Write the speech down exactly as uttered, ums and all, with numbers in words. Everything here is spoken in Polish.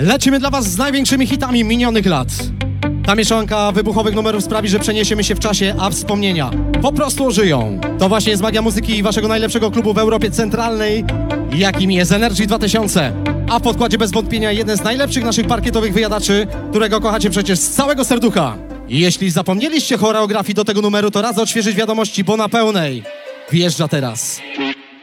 Lecimy dla was z największymi hitami minionych lat. Ta mieszanka wybuchowych numerów sprawi, że przeniesiemy się w czasie, a wspomnienia po prostu ożyją. To właśnie jest magia muzyki waszego najlepszego klubu w Europie Centralnej, jakim jest Energy dwa tysiące. A w podkładzie bez wątpienia jeden z najlepszych naszych parkietowych wyjadaczy, którego kochacie przecież z całego serducha. I jeśli zapomnieliście choreografii do tego numeru, to raz odświeżyć wiadomości, bo na pełnej wjeżdża teraz.